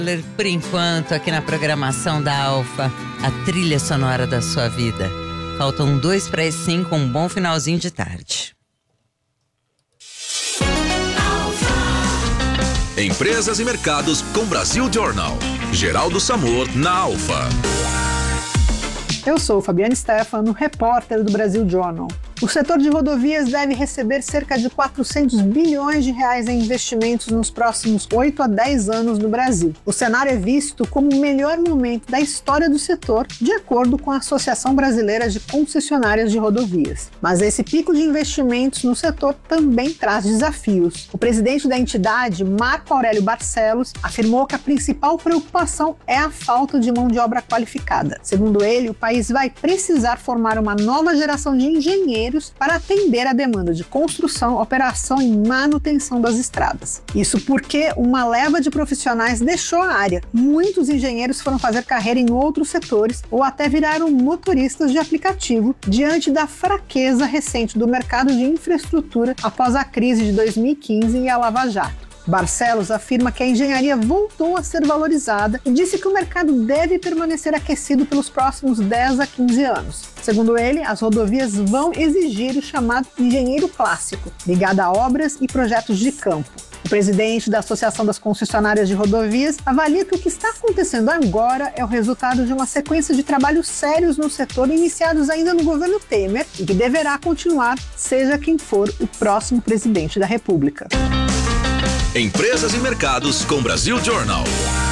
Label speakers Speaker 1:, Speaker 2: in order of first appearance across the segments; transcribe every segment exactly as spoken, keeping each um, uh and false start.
Speaker 1: Por enquanto, aqui na programação da Alfa, a trilha sonora da sua vida. Faltam dois para as cinco, um bom finalzinho de tarde.
Speaker 2: Empresas e mercados com Brasil Journal. Geraldo Samor na Alfa.
Speaker 3: Eu sou Fabiane Stefano, repórter do Brasil Journal. O setor de rodovias deve receber cerca de quatrocentos bilhões de reais em investimentos nos próximos oito a dez anos no Brasil. O cenário é visto como o melhor momento da história do setor, de acordo com a Associação Brasileira de Concessionárias de Rodovias. Mas esse pico de investimentos no setor também traz desafios. O presidente da entidade, Marco Aurélio Barcelos, afirmou que a principal preocupação é a falta de mão de obra qualificada. Segundo ele, o país vai precisar formar uma nova geração de engenheiros para atender a demanda de construção, operação e manutenção das estradas. Isso porque uma leva de profissionais deixou a área. Muitos engenheiros foram fazer carreira em outros setores ou até viraram motoristas de aplicativo diante da fraqueza recente do mercado de infraestrutura após a crise de dois mil e quinze e a Lava Jato. Barcelos afirma que a engenharia voltou a ser valorizada e disse que o mercado deve permanecer aquecido pelos próximos dez a quinze anos. Segundo ele, as rodovias vão exigir o chamado engenheiro clássico, ligado a obras e projetos de campo. O presidente da Associação das Concessionárias de Rodovias avalia que o que está acontecendo agora é o resultado de uma sequência de trabalhos sérios no setor iniciados ainda no governo Temer e que deverá continuar, seja quem for o próximo presidente da República.
Speaker 2: Empresas e mercados com Brasil Journal.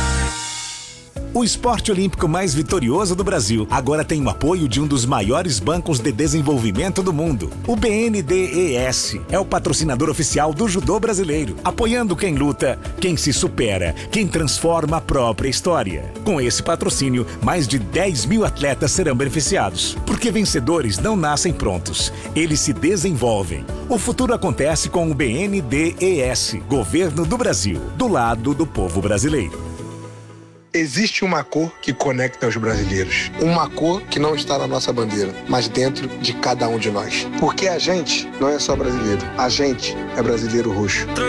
Speaker 4: O esporte olímpico mais vitorioso do Brasil agora tem o apoio de um dos maiores bancos de desenvolvimento do mundo. O B N D E S é o patrocinador oficial do judô brasileiro, apoiando quem luta, quem se supera, quem transforma a própria história. Com esse patrocínio, mais de dez mil atletas serão beneficiados, porque vencedores não nascem prontos, eles se desenvolvem. O futuro acontece com o B N D E S, Governo do Brasil, do lado do povo brasileiro.
Speaker 5: Existe uma cor que conecta os brasileiros. Uma cor que não está na nossa bandeira, mas dentro de cada um de nós. Porque a gente não é só brasileiro. A gente é brasileiro roxo.